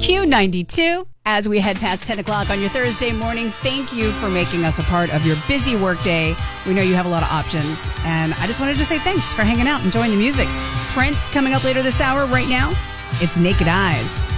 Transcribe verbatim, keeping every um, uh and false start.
Q ninety-two. As we head past ten o'clock on your Thursday morning, thank you for making us a part of your busy workday. We know you have a lot of options. And I just wanted to say thanks for hanging out, enjoying the music. Prince coming up later this hour. Right now, it's Naked Eyes.